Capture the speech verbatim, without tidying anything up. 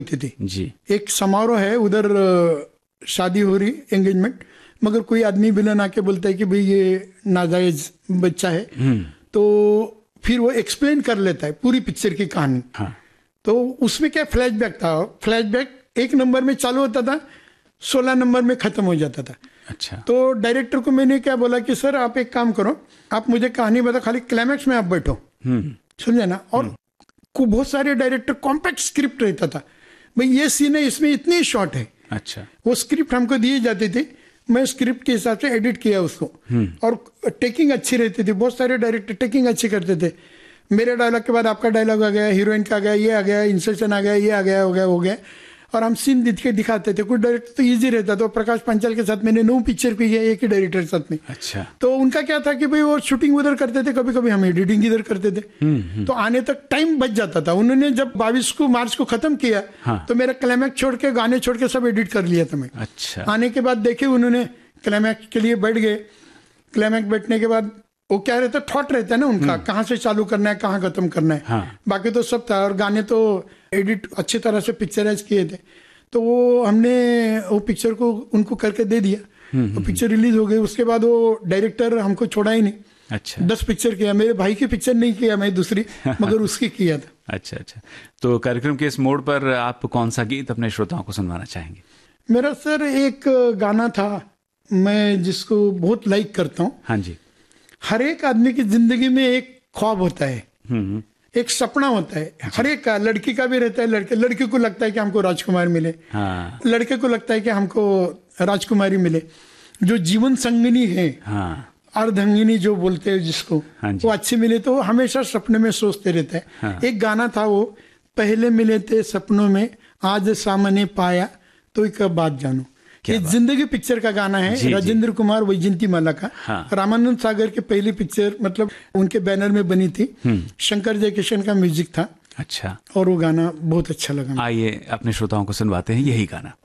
होती थी जी। एक समारोह है उधर, शादी हो रही, एंगेजमेंट, मगर कोई आदमी विलन आके बोलता है कि भाई ये नाजायज बच्चा है, तो फिर वो एक्सप्लेन कर लेता है पूरी पिक्चर की कहानी। हाँ। तो उसमें क्या फ्लैशबैक था, फ्लैशबैक एक नंबर में चालू होता था, सोलह नंबर में खत्म हो जाता था। अच्छा। तो डायरेक्टर को मैंने क्या बोला कि सर आप एक काम करो, आप मुझे कहानी बता, खाली क्लाइमैक्स में आप बैठो, समझे ना। और को बहुत सारे डायरेक्टर कॉम्पैक्ट स्क्रिप्ट रहता था, भाई ये सीन है इसमें इतनी शॉट है। अच्छा। वो स्क्रिप्ट हमको दिए जाते थे, मैं स्क्रिप्ट के हिसाब से एडिट किया उसको, और टेकिंग अच्छी रहती थी। बहुत सारे डायरेक्टर टेकिंग अच्छी करते थे। मेरे डायलॉग के बाद आपका डायलॉग आ गया, हीरोइन का आ गया, ये आ गया, इंसर्शन आ गया, ये आ गया, हो गया हो गया और हम सीन दिख के दिखाते थे। कुछ डायरेक्टर तो इजी रहता था। तो प्रकाश पंचाल के साथ मैंने नौ पिक्चर की है एक ही डायरेक्टर के साथ में। अच्छा। तो उनका क्या था कि भाई वो शूटिंग उधर करते थे, कभी कभी हम एडिटिंग इधर करते थे, तो आने तक टाइम बच जाता था। उन्होंने जब बाईस को मार्च को खत्म किया, हाँ। तो मेरा क्लाइमैक्स छोड़ के गाने छोड़ के सब एडिट कर लिया था मैं। अच्छा। आने के बाद देखे उन्होंने, क्लाइमैक्स के लिए बैठ गए। क्लाइमैक्स बैठने के बाद वो क्या रहता है, थॉट रहता है ना उनका, कहाँ से चालू करना है, कहाँ खत्म करना है। हाँ। बाकी तो सब था, और गाने तो एडिट अच्छी तरह से पिक्चराइज किए थे। तो वो हमने वो पिक्चर को उनको करके दे दिया, वो पिक्चर रिलीज हो गई। उसके बाद वो डायरेक्टर हमको छोड़ा ही नहीं। अच्छा। दस पिक्चर किया, मेरे भाई की पिक्चर नहीं किया मैं दूसरी, मगर उसकी किया था। अच्छा अच्छा। तो कार्यक्रम के इस मोड़ पर आप कौन सा गीत अपने श्रोताओं को सुनवाना चाहेंगे? मेरा सर एक गाना था, मैं जिसको बहुत लाइक करता हूँ। हाँ जी। हर एक आदमी की जिंदगी में एक ख्वाब होता है, हम्म। एक सपना होता है, हर एक का, लड़की का भी रहता है। लड़के लड़की को लगता है कि हमको राजकुमार मिले, हाँ। लड़के को लगता है कि हमको राजकुमारी मिले। जो जीवन संगिनी है, हाँ। अर्धांगिनी जो बोलते हैं जिसको, हाँ जी। वो अच्छी मिले तो वो हमेशा सपने में सोचते रहता है। हाँ। एक गाना था वो, पहले मिले थे सपनों में, आज सामने पाया तो एक बात जानू। ये जिंदगी पिक्चर का गाना है, राजेंद्र कुमार वैजयंती माला का। हाँ। रामानंद सागर की पहली पिक्चर, मतलब उनके बैनर में बनी थी। शंकर जयकिशन का म्यूजिक था। अच्छा। और वो गाना बहुत अच्छा लगा। आइए अपने श्रोताओं को सुनवाते हैं यही गाना।